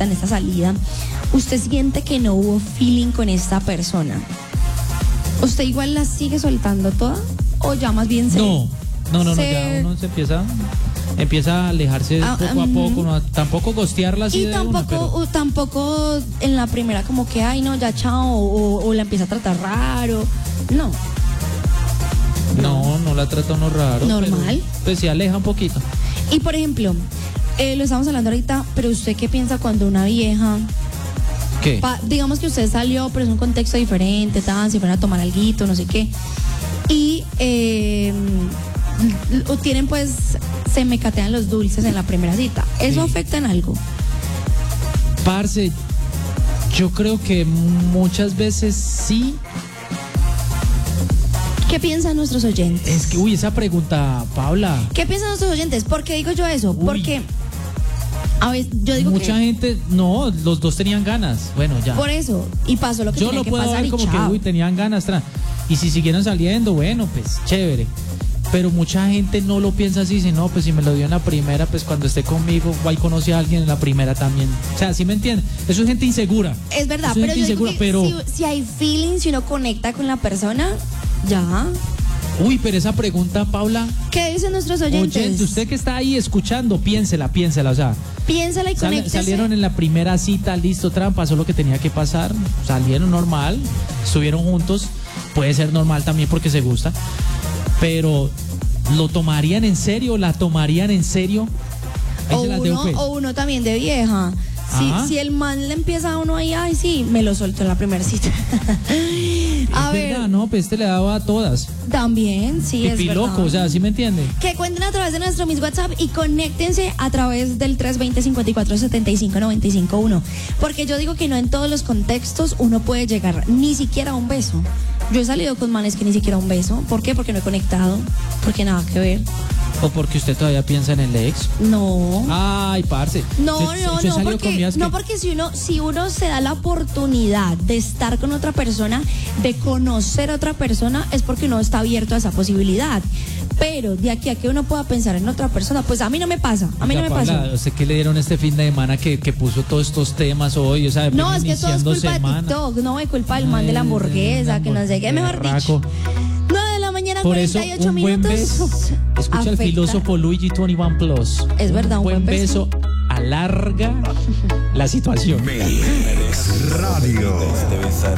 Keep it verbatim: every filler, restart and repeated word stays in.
cita, en esta salida, usted siente que no hubo feeling con esta persona, ¿usted igual la sigue soltando toda? ¿O ya más bien se... No, no, no, se... no, ya uno se empieza... Empieza a alejarse ah, poco a um, poco, no, tampoco gostearla así y de tampoco, una, pero... uh, tampoco en la primera como que, ay no, ya chao, o, o la empieza a tratar raro, no. No, no la trata uno raro. Normal. Pero, pues se aleja un poquito. Y por ejemplo, eh, lo estamos hablando ahorita, pero ¿usted qué piensa cuando una vieja... ¿Qué? Pa, digamos que usted salió, pero es un contexto diferente, tan, si fueran a tomar alguito, no sé qué, y eh, o tienen pues, se me catean los dulces en la primera cita, ¿eso Sí. afecta en algo? Parce, yo creo que muchas veces sí. ¿Qué piensan nuestros oyentes? Es que, uy, esa pregunta, Paula. ¿Qué piensan nuestros oyentes? ¿Por qué digo yo eso? Uy. Porque, a ver, yo digo Mucha que... gente, no, los dos tenían ganas. Bueno, ya. Por eso, y pasó lo que Yo tenía lo que puedo pasar ver y como chao. que, uy, tenían ganas. Tra- y si siguieron saliendo, bueno, pues chévere. Pero mucha gente no lo piensa así, sino, no, pues si me lo dio en la primera, pues cuando esté conmigo, ahí conocí a alguien en la primera también. O sea, ¿sí me entienden? Eso es gente insegura. Es verdad, Eso es pero gente yo digo insegura, que pero... si, si hay feeling, si uno conecta con la persona, ya. Uy, pero esa pregunta, Paula... ¿Qué dicen nuestros oyentes? Oyente, usted que está ahí escuchando, piénsela, piénsela, o sea... Piénsala y Sal- conéctese. salieron en la primera cita, listo, tran, pasó lo que tenía que pasar, salieron normal, estuvieron juntos, puede ser normal también porque se gusta, pero ¿lo tomarían en serio? ¿La tomarían en serio? Ahí O se las dejo, uno, pues. o uno también de vieja. Ajá. Si, si el man le empieza a uno ahí, ay, sí, me lo soltó en la primera cita. A Es ver, verdad, no, pues este le daba a todas. también, sí, es Pipi verdad. loco, o sea, ¿sí me entiende? Que cuenten a través de nuestro Miss WhatsApp y conéctense a través del tres dos cero, cinco cuatro siete cinco nueve cinco uno. Porque yo digo que no en todos los contextos uno puede llegar ni siquiera a un beso. Yo he salido con manes que ni siquiera un beso. ¿Por qué? Porque no he conectado. Porque nada que ver. ¿O porque usted todavía piensa en el ex? No. Ay, parce. No, Yo- no, yo he no, salido con porque, mías que- no, porque si uno, si uno se da la oportunidad de estar con otra persona, de conocer a otra persona, es porque uno está abierto a esa posibilidad. Pero de aquí a que uno pueda pensar en otra persona, pues a mí no me pasa, a mí Oiga, no me Paula, pasó. ¿usted qué le dieron este fin de semana que, que puso todos estos temas hoy? O sea, No, es que todo es iniciando culpa semana. de TikTok, no es culpa del man de la Ay, hamburguesa, que no sé qué, mejor berraco. dicho. nueve de la mañana, Por eso, cuarenta y ocho un buen minutos. beso. Escucha al afecta. filósofo Luigi veintiuno Plus. Es verdad, un buen beso. beso alarga la situación. Mix Radio.